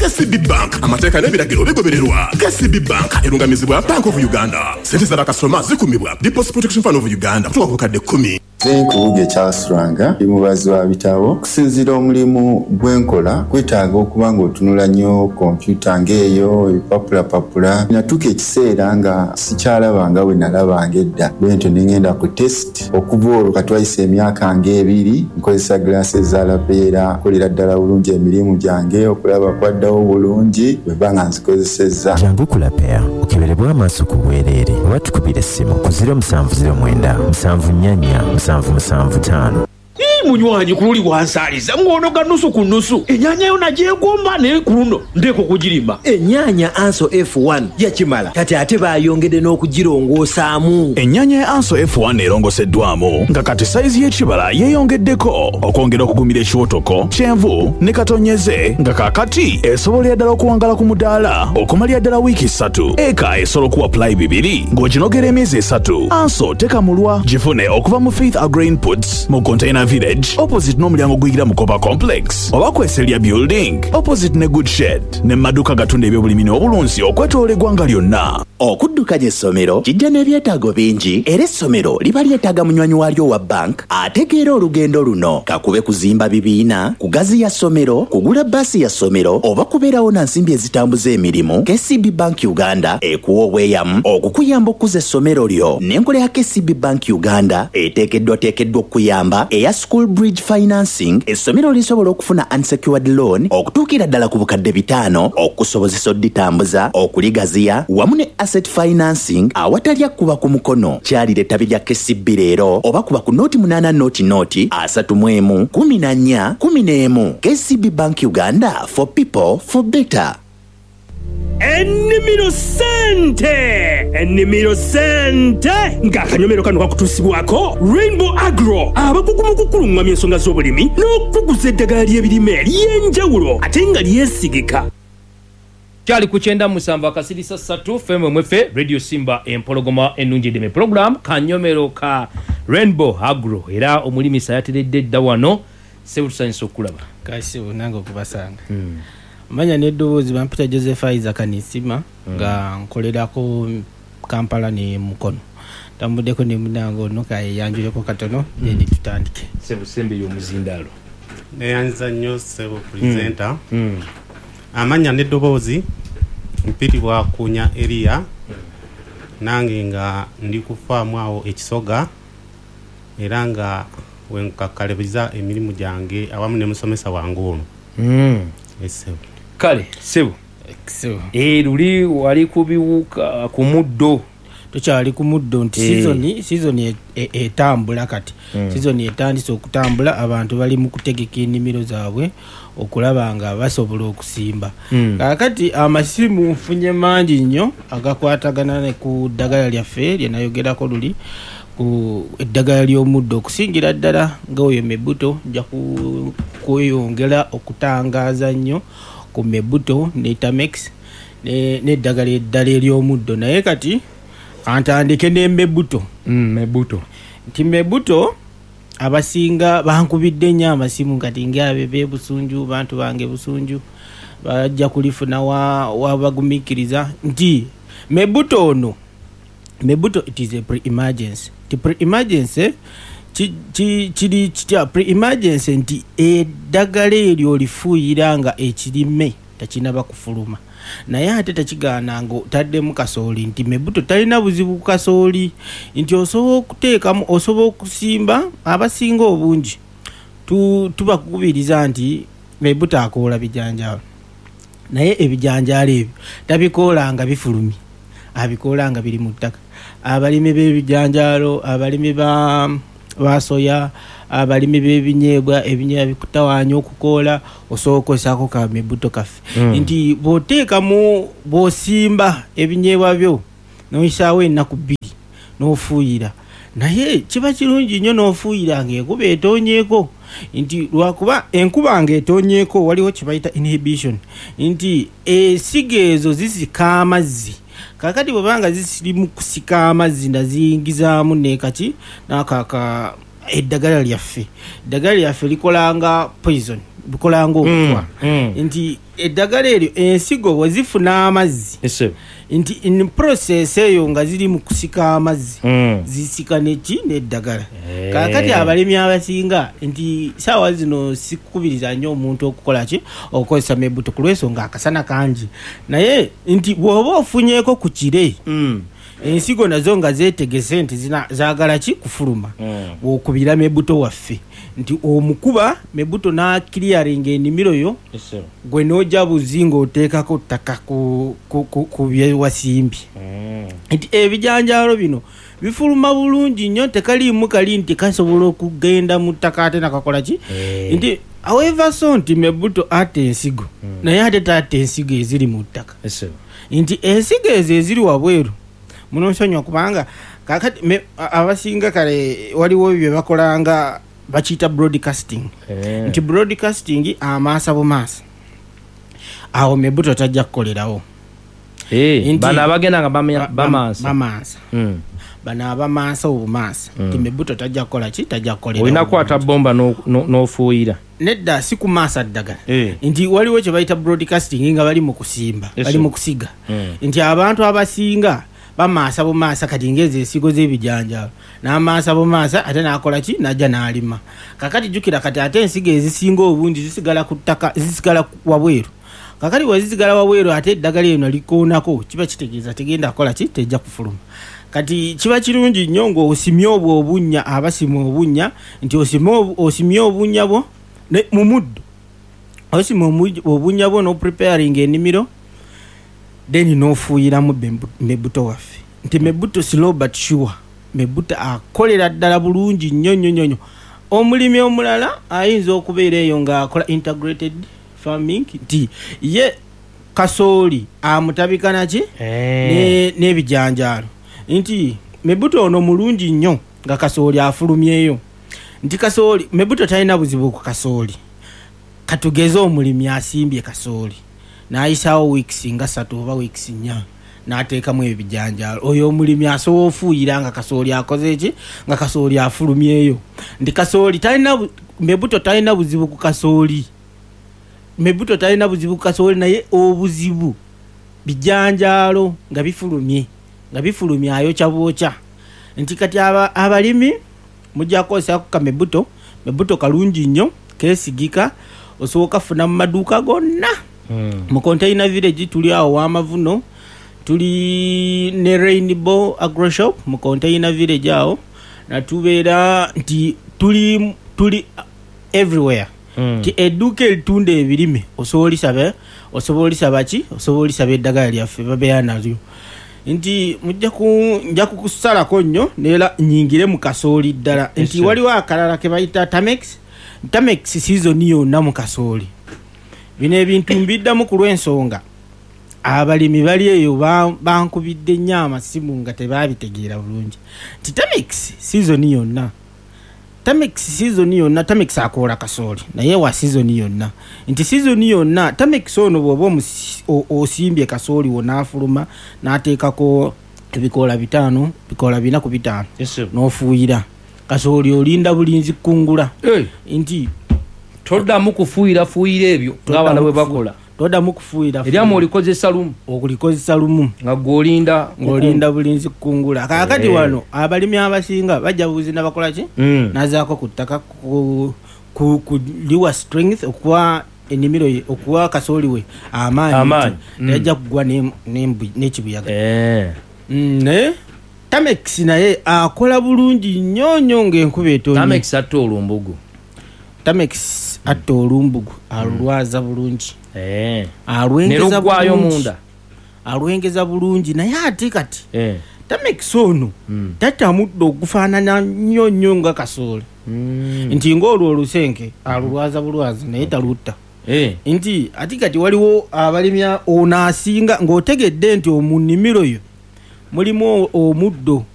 KCB Bank amateeka n'ebiragiro bigobererwa. KCB Bank erungamizibwa Bank of Uganda. Sente z'abakasitoma zikumibwa Deposit Protection Fund of Uganda kutuuka ku kadde 10. Zenkubuge Charles ndi mubazi wa bitabo. Okusinziira omulimu gwenkola kwetaaga okuba ng'otunula nnyo kompyuta ng'eyo ebipapulapapula. Natuuka ekiseera nga sikyalabanga we nalabanga edda. Bwentyo ne ngenda ku test okuva olwo katwayisa emyaka ng'ebiri nkozesa glasses za lapeera kolera ddala bulungi emirimu gyange okulaba kwaddawo bulungi bwe banga nzikozesezza. Jangu ku lapeera okeberebwa amaaso ku bwereere oba tukubira essimu ku 0709 744 775. Munywanyi kululi wansaliza ngonoga nusu ku nusu. Enyanya yo nagyegomba ne kuno ndeko kugirima. Enyanya Anso F1 yakimala kati ate bayongedde n'okugirongosaamu. Enyanya ya Anso F1 erongoseddwamu nga kati saizi y'ekibala yeeyongeddeko okwongera okugumira ekiwotoko kyenvu ne katonyeze nga kakati esobolera ddala okuwangala ku mudaala okumalira ddala wiiki 3. Eka esobola okuwa ply 2 ng'oginogera emyezi 3. Anso tekamulwa gifune okuva mu Faith Agro-Inputs mu Container Village opposite n'omulyango guyingira mu Kopa Complex oba kweselya building opposite ne Good Shed ne maduka gatunda ebyobulimi n'obulunzi okwetoola eggwanga lyonna. Okuddukanya essomero kijja n'ebyetaago bingi era essomero liba lyetaaga munywanyi waalyo wa bank ategeera olugendo luno kakube kuzimba bibiina kugaziya ssomero kugula bbaasi ya ssomero oba kubeerawo na nsimbi ezitambuza emirimu. KCB Bank Uganda ekuwa obweyamu okukuyamba okuza essomero lyo n'enkola ya KCB Bank Uganda eteekeddwa okuyamba eya School Bridge Financing. Essomero lisobola okufuna unsecured loan okutuukira ddala ku bukadde 5 okusobozesa odditambuza okuligaziya wamu ne asset financing awatalya kuba ku mukono. Kyalira ettabi lya KCB leero oba kuba ku noti 8 noti 31 14 11. KCB Bank Uganda, for people for better. Ennimiro sente ng'akanyomero kano kakutuusibwako Rainbow Agro abakugu mu kukulungamya ensonga z'obulimi n'okukuguza eddagala ly'ebirime ery'enjawulo ate nga lyesigika. Kyali ku 97 akasirisa 3 FMMF Radio Simba empologoma ennungi deme program kanyomero ka Rainbow Agro era omulimisa yateredde dda wano sewusanisa okulaba kasi unango kubasanga. Manya neddoboozi bampita Joseph Isaac Nisima nga nkolerako Kampala ne Mukono. Tambuddeko ne munango noka yanjuleko katono ne tutandike. Sebusembe y'omuzindalo. Neyanza nnyo sebo presenter. Amanya neddoboozi mpitibwa Kunya Elia nange nga ndi ku faamu awo ekisoga era nga wenkakalebiza emirimu gyange awamu ne musomesa wange ono. Esebo. Kale sebo luli wali kubiwuka ku muddo tokyali ku muddo nti season etambula kati season etandise okutambula abantu bali mu kutegeka ennimiro zaabwe okulaba nga basobola okusimba. Kakati amasimu nfunye mangi nnyo agakwatagana ne ku ddagala lyaffe lye nayogerako luli ku eddagala ly'omuddo okusingira ddala ng'oyo Mebuto nja kweyongera okutangaaza nnyo ku Mebuto ne Tamex n'eddagala eddala ery'omuddo naye kati antandike ne Mebuto. Nti Mebuto abasinga bankubidde nnyo amasimu kati ng'abe Busunju bantu bange Busunju bajja kulifuna wabagumikiriza nti Mebuto ono Mebuto it is a pre-emergency. The pre-emergency chiri pre-emergency nti eddagala eryo lifuuyira nga ekirime takinaba kufuluma naye ate takigaana nga taddemu kasooli nti Mebuto talina buzibu ku kasooli nti osobola okuteekamu osobola okusimba abasinga obungi tubakukubiriza nti Mebuto akoola bijanjaalo naye ebijanjaalo ebyo tabikoola nga bifulumi abikoola nga biri mu ttaka. Abalimi b'ebijanjaalo abalimi ba soya abalimi b'ebinyeebwa ebinyeebwa bikutawaanya okukoola osobola okukozesako ka Mebuto kaffe nti bw'oteekamu bw'osimba ebinyeebwa byo n'oyisaawo ennaku 2 n'ofuuyira naye kiba kirungi nnyo n'ofuuyira ng'enkuba etonyeeko nti lwakuba enkuba ng'etonyeeko waliwo kibayita inhibition nti esiga ezo zisika amazzi. Kakati bw'obanga zisiri mu kusika amazzi naziyingizaamu nekaki n'akaka eddagala lyaffe likolanga poison likolanga okutwa nti eddagala eryo ensigo bwe zifuna amazzi nti in process eyo nga ziri mu kusika amazzi zisika neki n'eddagala kaakati abalimi abasinga nti saawa zino sikukubiriza nnyo omuntu okukola ki okukozesa mebuto ku lwensonga akasana kangi naye nti bw'oba ofunyeeko ku kire ensigo nazo nga zeetegese nti zaagala ki kufuluma bw'okubira mebuto waffe nti omukuba mebuto n'akiriyaringa ennimiro yo gwe n'ojja buzi ng'oteekako ttaka ku byewasimbye nti ebijanjaalo bino bifuluma bulungi nnyo tekaliimu kali nti kasobola okugenda mu ttaka ate nakakola ki nti however so nti mebuto ate ensigo naye ate taate ensigo eziri mu ttaka nti ensigo ezo eziri wabweru muno nsonyiwa kubanga kakati abasinga kale waliwo bye bakolanga bakiyita broadcasting nti broadcasting amaasa bumaasa awo mebuto tajja kukolerawo bano abagenda nga bamaasa bano abamaasa obumaasa nti mebuto tajja kukola ki tajja kukolerawo olina kukwata bomba n'ofuuyira nedda si kumaasa ddagala nti waliwo kye bayita broadcasting nga bali mu kusimba bali mu kusiga nti abantu abasinga bamaasa bumaasa kati ngeze ensigo z'ebijanjaalo n'amaasa bumaasa ate n'akola ki n'ajja n'alima kakati jjukira kati ate ensigo ezisinga obungi zisigala ku ttaka zisigala wabweru kakati bwe zisigala wabweru ate eddagala eno likoonako kiba kitegeeza tegenda akola ki tejja kufuluma kati kiba kirungi nnyo ng'osimye obwo obunnya abasima obunnya nti osimye obunnya bwo mu muddo osima obunnya bwo n'opreparing ennimiro then n'ofuuyiramu mebuto waffe nti mebuto slow but sure mebuto akolera ddala bulungi nnyo omulimi omulala ayinza okubeera eyo ng'akola integrated farming nti ye kasooli amutabika naki n'ebijanjaalo nti mebuto ono mulungi nnyo nga kasooli afulumyeyo nti kasooli mebuto talina buzibu ku kasooli katugeze omulimi asimbye kasooli n'ayisaawo weeks nga 3 oba weeks 4 n'ateekamu ebijanjaalo oyo omulimi asobola ofuuyira nga kasooli akoze eki nga kasooli afulumyeyo nti kasooli talina mebuto talina buzibu ku kasooli mebuto talina buzibu ku kasooli naye obuzibu bijanjaalo nga bifulumye ayokya bwokya nti kati abalimi mujja kukozesa ku kamebuto mebuto kalungi nnyo keesigika osoboka funa mu maduuka gonna mu container village tuli awo w'amavuno tuli ne Rainbow Agroshop mu container village awo natubeera nti tuli everywhere nti edduuka eritunda ebirime osobola olisaba eddagala lyaffe babeera nalyo nti nja kukusalako nnyo neera nyingire mu kasooli ddala nti waliwo akalala ke bayita Tamex season yonna mu kasooli bino ebintu mbiddamu ku lw'ensonga abalimi bali eyo bankubidde nnyo amasimu nga tebabitegeera bulungi nti Tamex season yonna Tamex akoola kasooli naye wa season yonna nti season yonna Tamex ono bw'oba osimbye kasooli wonna afuluma n'ateekako ebikoola 5 bikoola 4 ku 5 n'ofuuyira kasooli olinda bulinzi kungula nti toddamu kufuuyira ebyo ng'abaana bwe bakola toddamu kufuuyira eryamu olikozesa lumu nga ng'olinda bulinzi kungula kaakati wano abalimi abasinga bajja buzinda bakola ki nazaako ku ttaka liwa strength okuwa ennimiro ye okuwa kasooli we amaanyi yajja kugwa n'ekibuyaga naye Tamex naye akola bulungi nnyo ng'enkuba etonye Tamex atta olumbugu alulwaza bulungi alwengeza bulungi naye ate kati Tamex ono tatta muddo ogufaanana nnyo nga kasooli nti ng'olwo olusenke alulwaza bulwazi naye talutta nti ati kati waliwo abalimi onaasinga ng'otegedde nti mu nnimiro yo mulimu omuddo